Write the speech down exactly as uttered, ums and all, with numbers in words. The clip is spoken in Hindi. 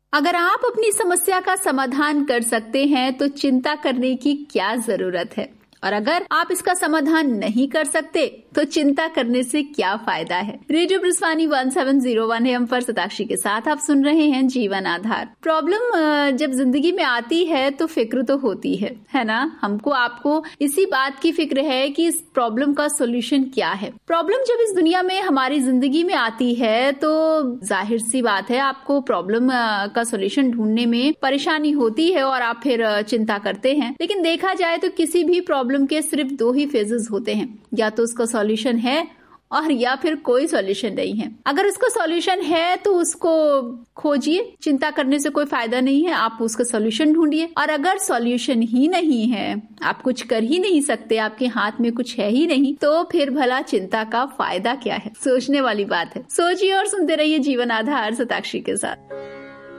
अगर आप अपनी समस्या का समाधान कर सकते हैं तो चिंता करने की क्या जरूरत है, और अगर आप इसका समाधान नहीं कर सकते तो चिंता करने से क्या फायदा है। Radio ब्रिस्वानी one seven zero one है, हम पर सताक्षी के साथ आप सुन रहे हैं जीवन आधार। प्रॉब्लम जब जिंदगी में आती है तो फिक्र तो होती है है ना। हमको आपको इसी बात की फिक्र है कि इस प्रॉब्लम का सोल्यूशन क्या है। प्रॉब्लम जब इस दुनिया में हमारी जिंदगी में आती है तो जाहिर सी बात है आपको प्रॉब्लम का सोल्यूशन ढूंढने में परेशानी होती है और आप फिर चिंता करते हैं। लेकिन देखा जाए तो किसी भी प्रॉब्लम के सिर्फ दो ही फेजेस होते हैं, या तो उसका सॉल्यूशन है और या फिर कोई सॉल्यूशन नहीं है। अगर उसका सॉल्यूशन है तो उसको खोजिए, चिंता करने से कोई फायदा नहीं है, आप उसका सॉल्यूशन ढूंढिए। और अगर सॉल्यूशन ही नहीं है, आप कुछ कर ही नहीं सकते, आपके हाथ में कुछ है ही नहीं, तो फिर भला चिंता का फायदा क्या है। सोचने वाली बात है। सोचिए और सुनते रहिए जीवन आधार सताक्षी के साथ।